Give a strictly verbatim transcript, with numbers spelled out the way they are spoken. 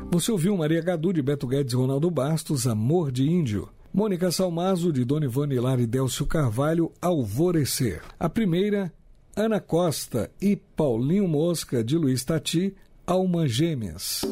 Você ouviu Maria Gadu, de Beto Guedes e Ronaldo Bastos, Amor de Índio. Mônica Salmazo, de Dona Ivone Hilário e Délcio Carvalho, Alvorecer. A primeira, Ana Costa e Paulinho Mosca, de Luiz Tati, Alma Gêmeas.